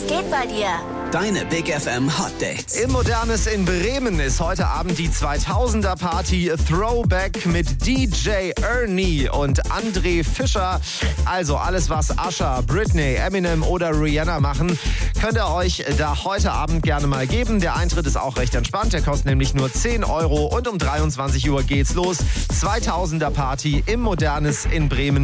geht bei dir? Deine Big FM Hot Dates. Im Modernes in Bremen ist heute Abend die 2000er Party Throwback mit DJ Ernie und André Fischer. Also alles, was Usher, Britney, Eminem oder Rihanna machen, könnt ihr euch da heute Abend gerne mal geben. Der Eintritt ist auch recht entspannt. Der kostet nämlich nur 10 € und um 23 Uhr geht's los. 2000er Party im Modernes in Bremen.